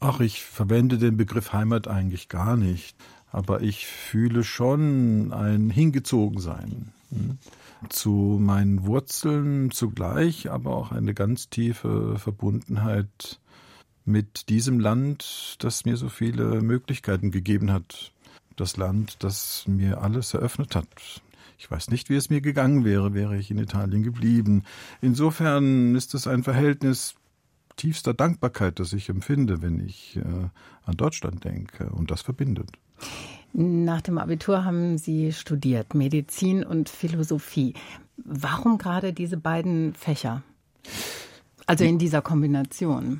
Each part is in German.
Ach, ich verwende den Begriff Heimat eigentlich gar nicht. Aber ich fühle schon ein Hingezogensein zu meinen Wurzeln zugleich, aber auch eine ganz tiefe Verbundenheit mit diesem Land, das mir so viele Möglichkeiten gegeben hat. Das Land, das mir alles eröffnet hat. Ich weiß nicht, wie es mir gegangen wäre, wäre ich in Italien geblieben. Insofern ist es ein Verhältnis tiefster Dankbarkeit, das ich empfinde, wenn ich an Deutschland denke. Und das verbindet. Nach dem Abitur haben Sie studiert, Medizin und Philosophie. Warum gerade diese beiden Fächer? Also in dieser Kombination.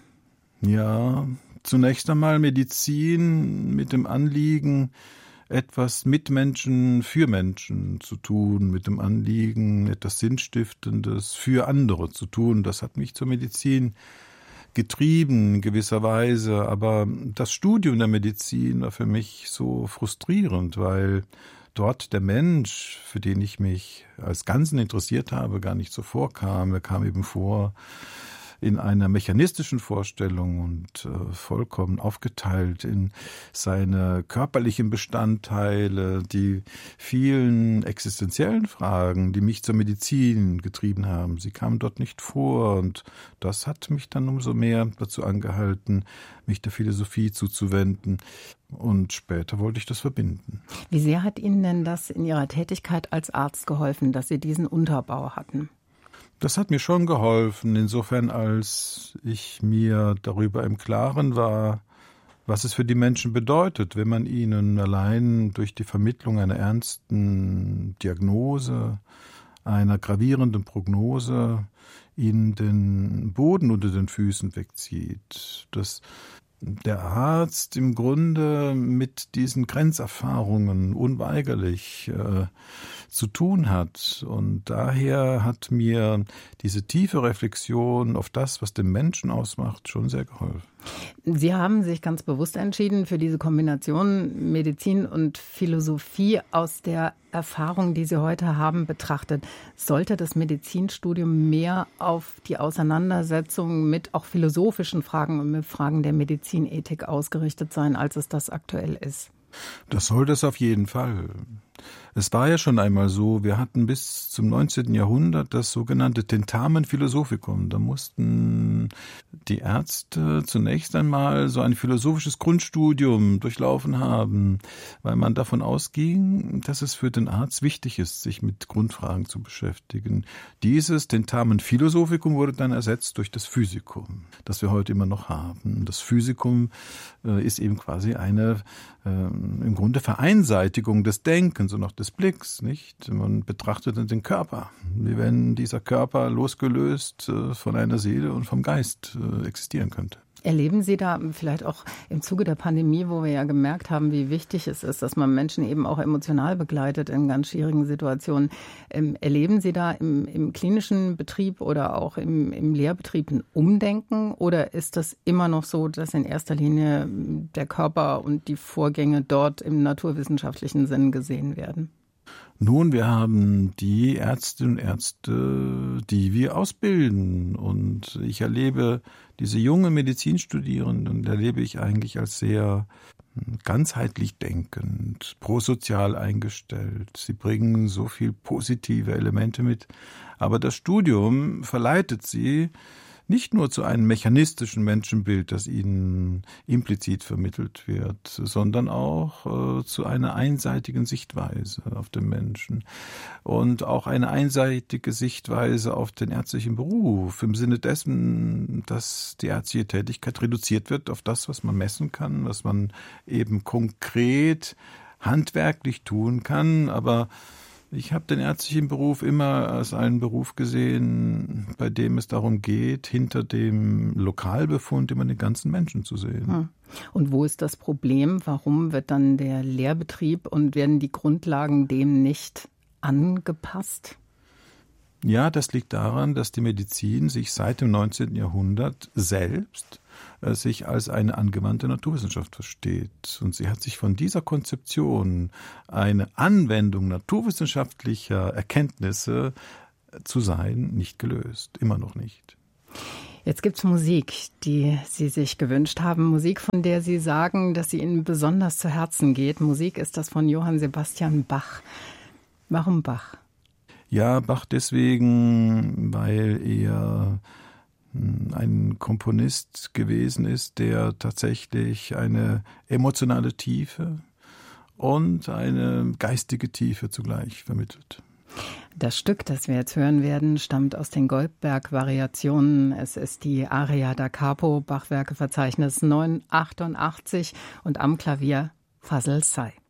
Ja, zunächst einmal Medizin mit dem Anliegen, etwas mit Menschen, für Menschen zu tun, mit dem Anliegen, etwas Sinnstiftendes für andere zu tun. Das hat mich zur Medizin getrieben, gewisserweise. Aber das Studium der Medizin war für mich so frustrierend, weil dort der Mensch, für den ich mich als Ganzen interessiert habe, gar nicht so vorkam. Er kam eben vor in einer mechanistischen Vorstellung und vollkommen aufgeteilt in seine körperlichen Bestandteile, die vielen existenziellen Fragen, die mich zur Medizin getrieben haben. Sie kamen dort nicht vor und das hat mich dann umso mehr dazu angehalten, mich der Philosophie zuzuwenden. Und später wollte ich das verbinden. Wie sehr hat Ihnen denn das in Ihrer Tätigkeit als Arzt geholfen, dass Sie diesen Unterbau hatten? Das hat mir schon geholfen, insofern als ich mir darüber im Klaren war, was es für die Menschen bedeutet, wenn man ihnen allein durch die Vermittlung einer ernsten Diagnose, einer gravierenden Prognose ihnen den Boden unter den Füßen wegzieht. Dass der Arzt im Grunde mit diesen Grenzerfahrungen unweigerlich zu tun hat. Und daher hat mir diese tiefe Reflexion auf das, was den Menschen ausmacht, schon sehr geholfen. Sie haben sich ganz bewusst entschieden für diese Kombination Medizin und Philosophie. Aus der Erfahrung, die Sie heute haben, betrachtet, sollte das Medizinstudium mehr auf die Auseinandersetzung mit auch philosophischen Fragen und mit Fragen der Medizinethik ausgerichtet sein, als es das aktuell ist? Das sollte es auf jeden Fall. Es war ja schon einmal so, wir hatten bis zum 19. Jahrhundert das sogenannte Tentamen Philosophicum. Da mussten die Ärzte zunächst einmal so ein philosophisches Grundstudium durchlaufen haben, weil man davon ausging, dass es für den Arzt wichtig ist, sich mit Grundfragen zu beschäftigen. Dieses Tentamen Philosophicum wurde dann ersetzt durch das Physicum, das wir heute immer noch haben. Das Physicum ist eben quasi eine im Grunde Vereinseitigung des Denkens und auch des Blicks, nicht? Man betrachtet den Körper, wie wenn dieser Körper losgelöst von einer Seele und vom Geist existieren könnte. Erleben Sie da vielleicht auch im Zuge der Pandemie, wo wir ja gemerkt haben, wie wichtig es ist, dass man Menschen eben auch emotional begleitet in ganz schwierigen Situationen, erleben Sie da im klinischen Betrieb oder auch im Lehrbetrieb ein Umdenken? Oder ist das immer noch so, dass in erster Linie der Körper und die Vorgänge dort im naturwissenschaftlichen Sinn gesehen werden? Nun, wir haben die Ärztinnen und Ärzte, die wir ausbilden. Und ich erlebe diese jungen Medizinstudierenden, erlebe ich eigentlich als sehr ganzheitlich denkend, prosozial eingestellt. Sie bringen so viel positive Elemente mit. Aber das Studium verleitet sie nicht nur zu einem mechanistischen Menschenbild, das ihnen implizit vermittelt wird, sondern auch zu einer einseitigen Sichtweise auf den Menschen und auch eine einseitige Sichtweise auf den ärztlichen Beruf im Sinne dessen, dass die ärztliche Tätigkeit reduziert wird auf das, was man messen kann, was man eben konkret handwerklich tun kann, aber ich habe den ärztlichen Beruf immer als einen Beruf gesehen, bei dem es darum geht, hinter dem Lokalbefund immer den ganzen Menschen zu sehen. Und wo ist das Problem? Warum wird dann der Lehrbetrieb und werden die Grundlagen dem nicht angepasst? Ja, das liegt daran, dass die Medizin sich seit dem 19. Jahrhundert selbst sich als eine angewandte Naturwissenschaft versteht. Und sie hat sich von dieser Konzeption, eine Anwendung naturwissenschaftlicher Erkenntnisse zu sein, nicht gelöst. Immer noch nicht. Jetzt gibt's Musik, die Sie sich gewünscht haben. Musik, von der Sie sagen, dass sie Ihnen besonders zu Herzen geht. Musik ist das von Johann Sebastian Bach. Warum Bach? Ja, Bach deswegen, weil er ein Komponist gewesen ist, der tatsächlich eine emotionale Tiefe und eine geistige Tiefe zugleich vermittelt. Das Stück, das wir jetzt hören werden, stammt aus den Goldberg-Variationen. Es ist die Aria da Capo, Bachwerkeverzeichnis 988 und am Klavier Fazl Say.